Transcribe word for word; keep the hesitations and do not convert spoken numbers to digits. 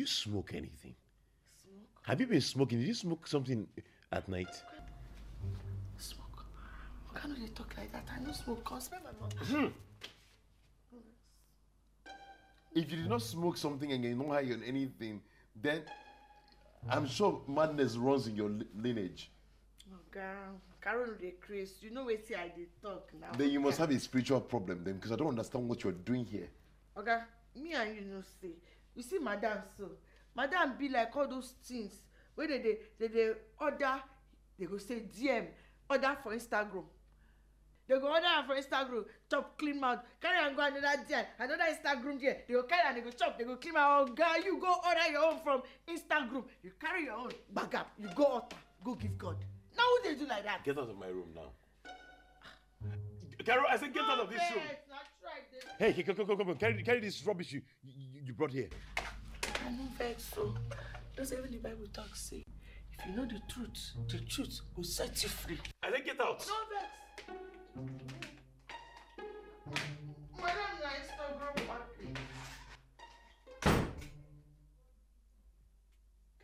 you smoke anything? Smoke? Have you been smoking? Did you smoke something at night? Smoke? Why can't you talk like that? I don't smoke. Cause my mom. Hmm. If you did not smoke something and you're not high on anything, then I'm sure madness runs in your li lineage. Oh, girl. Carol, they crazy. You know what I did talk now. Then you must have a spiritual problem then, because I don't understand what you're doing here. Okay, me and you know say, you see madam so, madam be like all those things where they they they, they order, they go say D M, order for Instagram. They go order for Instagram, chop clean mouth, carry and go another D M, another Instagram there. They go carry and they go chop, they go clean mouth. Oh girl, you go order your own from Instagram. You carry your own, bag up, you go altar, go give God. Now who they do like that? Get out of my room now. Carol, I said get no, out of this room. Not right, hey, come, come, come, come, carry, carry this rubbish you, you, you brought here. I'm not vexed, so. That's even the Bible talks say, if you know the truth, the truth will set you free. I said get out. No vex.